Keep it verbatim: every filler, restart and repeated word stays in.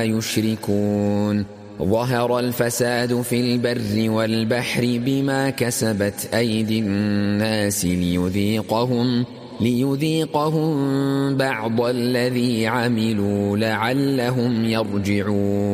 يشركون ظهر الفساد في البر والبحر بما كسبت أيدي الناس ليذيقهم ليذيقهم بعض الذي عملوا لعلهم يرجعون